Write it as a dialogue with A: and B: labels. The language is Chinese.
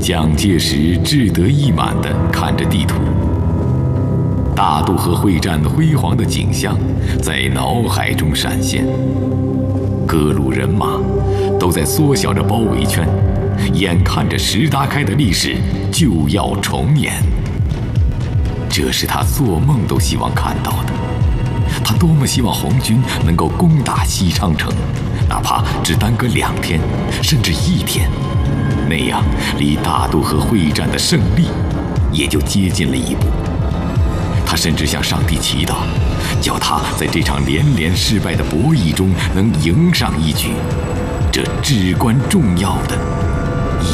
A: 蒋介石志得意满地看着地图，大渡河会战辉煌的景象在脑海中闪现，各路人马都在缩小着包围圈，眼看着石达开的历史就要重演。这是他做梦都希望看到的。他多么希望红军能够攻打西昌城，哪怕只耽搁2天，甚至1天，那样离大渡河会战的胜利也就接近了一步。他甚至向上帝祈祷，叫他在这场连连失败的博弈中能赢上一局，这至关重要的